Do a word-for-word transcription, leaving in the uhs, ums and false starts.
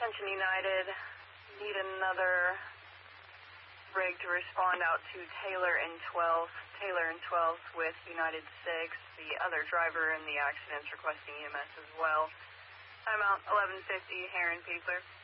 Attention United, need another rig to respond out to Taylor and twelfth. Taylor and twelfth with United six. The other driver in the accident's requesting E M S as well. I'm out eleven fifty, Heron Peasler.